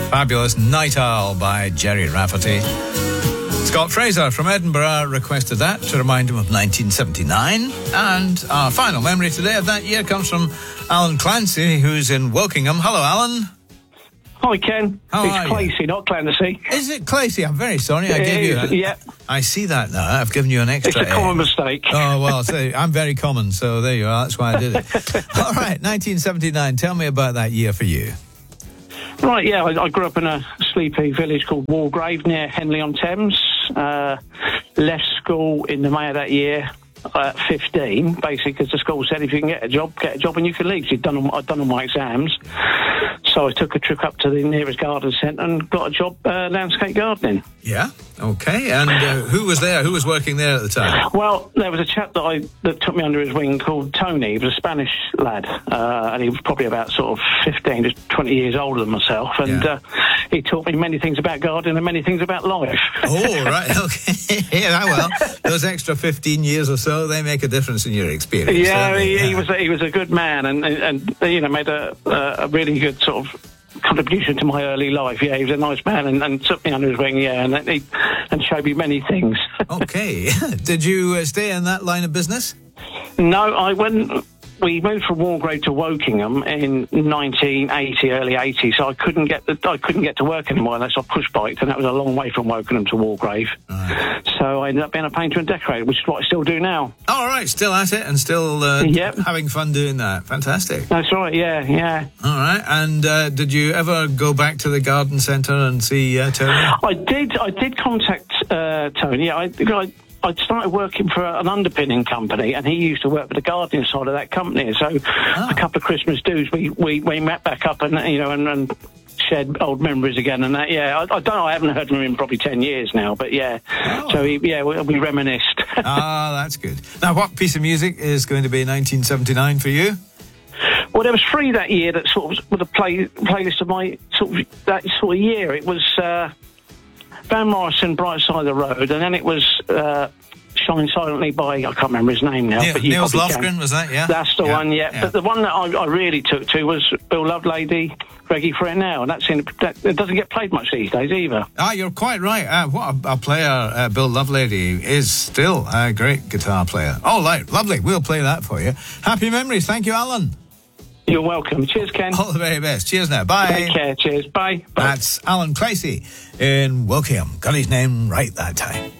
Fabulous Night Owl by Jerry Rafferty. Scott Fraser from Edinburgh requested that to remind him of 1979. And our final memory today of that year comes from Alan Clancy, who's in Wokingham. Hello, Alan. Hi, Ken. It's Clancy, not Clancy. Is it Clancy? I'm very sorry. I gave you that. Yeah. I see that now. I've given you an extra. It's a common mistake. Oh, well, I'm very common, so there you are. That's why I did it. All right, 1979. Tell me about that year for you. Right, yeah, I grew up in a sleepy village called Walgrave near Henley-on-Thames. Left school in the May of that year at 15, basically, because the school said if you can get a job and you can leave. So I'd done all my exams. So I took a trip up to the nearest garden centre and got a job landscape gardening. Yeah, okay. And who was there? Who was working there at the time? Well, there was a chap that took me under his wing called Tony. He was a Spanish lad, and he was probably about sort of 15 to 20 years older than myself. And he taught me many things about gardening and many things about life. Oh, right, okay. Yeah, well, those extra 15 years or so, they make a difference in your experience. Yeah, he was a good man and you know, made a really good sort of contribution to my early life. Yeah, he was a nice man and took me under his wing, and showed me many things. Okay. Did you stay in that line of business? No, we moved from Walgrave to Wokingham in 1980, early 80s, so I couldn't get to work anymore unless I push biked, and that was a long way from Wokingham to Walgrave. Right. So I ended up being a painter and decorator, which is what I still do now. All right, still at it and still having fun doing that. Fantastic. That's right, yeah. All right, and did you ever go back to the garden centre and see Tony? I did contact Tony. I'd started working for an underpinning company, and he used to work with the gardening side of that company. So a couple of Christmas dues, we met back up and and shared old memories again. And that, yeah, I don't know. I haven't heard from him in probably 10 years now, but yeah. Oh. So we reminisced. That's good. Now, what piece of music is going to be 1979 for you? Well, there was three that year that sort of with a playlist of my that sort of year. It was Van Morrison, Bright Side of the Road, and then it was Shine Silently by, I can't remember his name now. But Niels Lofgren, was that, yeah? That's the one, yeah. But the one that I really took to was Bill Lovelady, Reggae for It Now, and it doesn't get played much these days either. You're quite right. What a player Bill Lovelady is still a great guitar player. Oh, lovely. We'll play that for you. Happy memories. Thank you, Alan. You're welcome. Cheers, Ken. All the very best. Cheers now. Bye. Take care. Cheers. Bye. That's Alan Clancy in Wokingham. Got his name right that time.